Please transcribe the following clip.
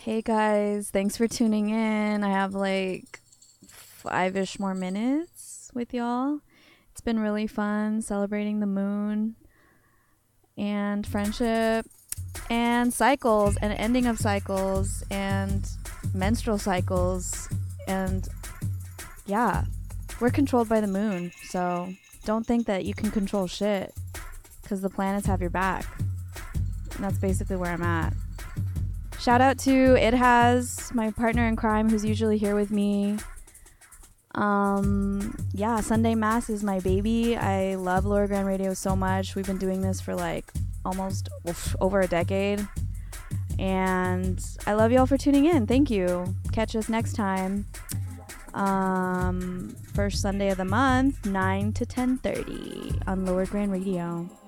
Hey guys, thanks for tuning in. I have like 5-ish more minutes with y'all. It's been really fun celebrating the moon and friendship and cycles and ending of cycles and menstrual cycles. And yeah, we're controlled by the moon. So don't think that you can control shit because the planets have your back. And that's basically where I'm at. Shout out to It Has, my partner in crime who's usually here with me. Yeah, Sunday Mass is my baby. I love Lower Grand Radio so much. We've been doing this for like almost over a decade. And I love y'all for tuning in. Thank you. Catch us next time. First Sunday of the month, 9 to 10:30 on Lower Grand Radio.